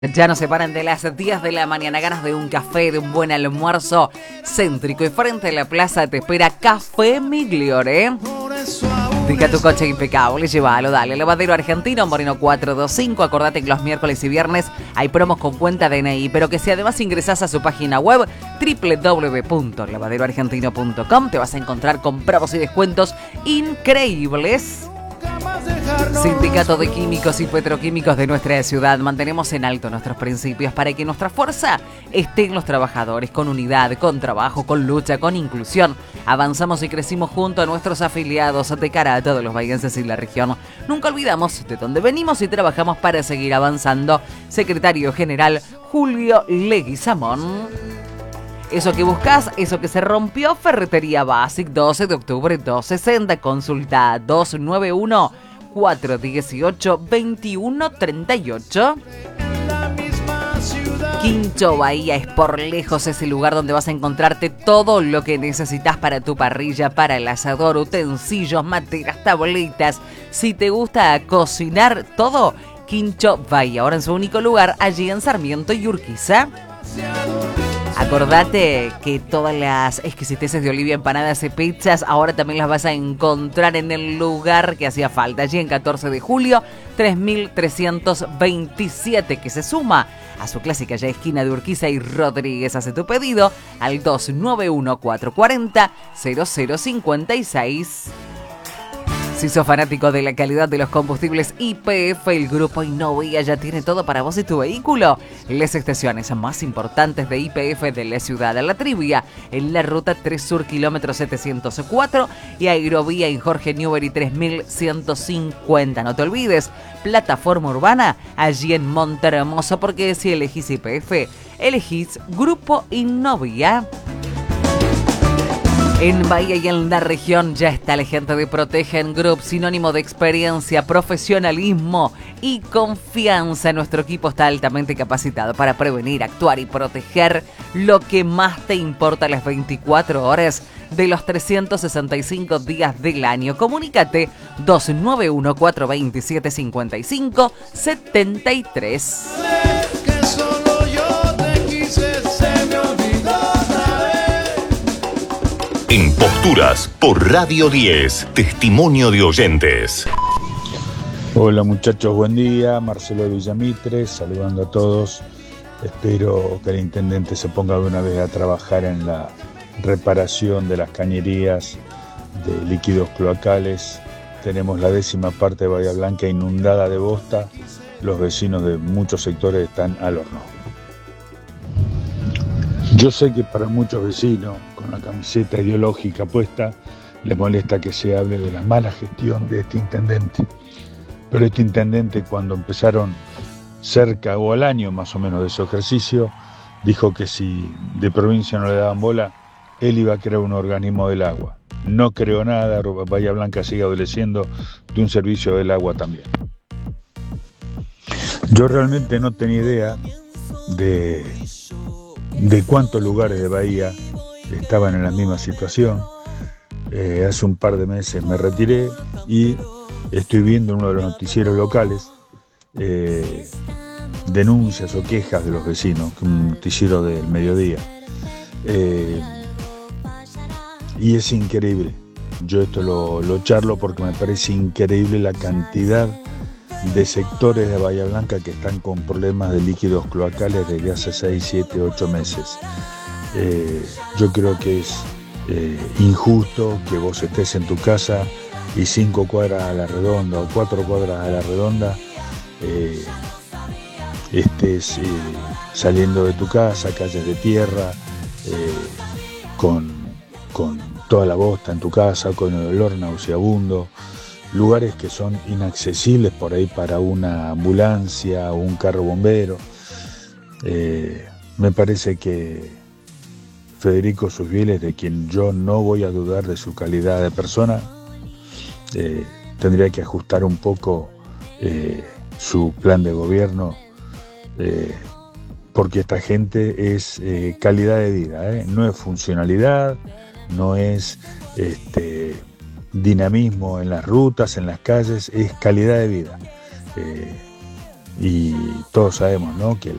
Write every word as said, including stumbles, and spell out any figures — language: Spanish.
Ya nos separan de las diez de la mañana, ganas de un café, de un buen almuerzo céntrico. Y frente a la plaza te espera Café Migliore. Pica tu coche impecable, llévalo, dale. Lavadero Argentino, Moreno cuatrocientos veinticinco. Acordate que los miércoles y viernes hay promos con cuenta D N I. Pero que si además ingresás a su página web doble u doble u doble u punto lavadero argentino punto com te vas a encontrar con promos y descuentos increíbles. Sindicato de Químicos y Petroquímicos de nuestra ciudad. Mantenemos en alto nuestros principios para que nuestra fuerza esté en los trabajadores, con unidad, con trabajo, con lucha, con inclusión. Avanzamos y crecimos junto a nuestros afiliados de cara a todos los bahienses y la región. Nunca olvidamos de dónde venimos y trabajamos para seguir avanzando. Secretario General Julio Leguizamón. Eso que buscas, eso que se rompió, Ferretería Basic, doce de octubre, doscientos sesenta. Consulta dos nueve uno, cuatro uno ocho, dos uno tres ocho. Quincho Bahía es por lejos ese lugar donde vas a encontrarte todo lo que necesitas para tu parrilla, para el asador, utensilios, materas, tabletas. Si te gusta cocinar, todo, Quincho Bahía. Ahora en su único lugar, allí en Sarmiento y Urquiza. Acordate que todas las exquisiteces de Olivia, empanadas y pizzas, ahora también las vas a encontrar en el lugar que hacía falta, allí en catorce de julio, tres mil trescientos veintisiete, que se suma a su clásica ya esquina de Urquiza y Rodríguez. Hace tu pedido al dos nueve uno, cuatro cuatro cero, cero cero cinco seis. Si sos fanático de la calidad de los combustibles Y P F, el grupo Innovia ya tiene todo para vos y tu vehículo. Las estaciones más importantes de Y P F de la ciudad de La Trivia, en la ruta tres Sur, kilómetro setecientos cuatro, y Aerovía en Jorge Newbery tres mil ciento cincuenta. No te olvides, plataforma urbana allí en Montehermoso, porque si elegís Y P F, elegís Grupo Innovia. En Bahía y en la región ya está la gente de Protegen Group, sinónimo de experiencia, profesionalismo y confianza. Nuestro equipo está altamente capacitado para prevenir, actuar y proteger lo que más te importa las veinticuatro horas de los trescientos sesenta y cinco días del año. Comunícate dos nueve uno, cuatro dos siete, cinco cinco siete tres. En Posturas por Radio diez, testimonio de oyentes. Hola muchachos, buen día. Marcelo Villamitre, saludando a todos. Espero que el intendente se ponga de una vez a trabajar en la reparación de las cañerías de líquidos cloacales. Tenemos la décima parte de Bahía Blanca inundada de bosta. Los vecinos de muchos sectores están al horno. Yo sé que para muchos vecinos, con la camiseta ideológica puesta, les molesta que se hable de la mala gestión de este intendente. Pero este intendente, cuando empezaron cerca o al año más o menos de su ejercicio, dijo que si de provincia no le daban bola, él iba a crear un organismo del agua. No creó nada, Bahía Blanca sigue adoleciendo de un servicio del agua también. Yo realmente no tenía idea de... de cuántos lugares de Bahía estaban en la misma situación. Eh, hace un par de meses me retiré y estoy viendo en uno de los noticieros locales eh, denuncias o quejas de los vecinos, un noticiero del mediodía. Eh, y es increíble. Yo esto lo, lo charlo porque me parece increíble la cantidad de sectores de Bahía Blanca que están con problemas de líquidos cloacales desde hace seis, siete, ocho meses. Eh, yo creo que es eh, injusto que vos estés en tu casa y cinco cuadras a la redonda o cuatro cuadras a la redonda eh, estés eh, saliendo de tu casa, calles de tierra, eh, con, con toda la bosta en tu casa, con el olor nauseabundo. Lugares que son inaccesibles por ahí para una ambulancia o un carro bombero. Eh, me parece que Federico Susbieles, de quien yo no voy a dudar de su calidad de persona, eh, tendría que ajustar un poco eh, su plan de gobierno, eh, porque esta gente es eh, calidad de vida, ¿eh? No es funcionalidad, no es... este dinamismo en las rutas, en las calles, es calidad de vida. Eh, y todos sabemos, ¿no?, que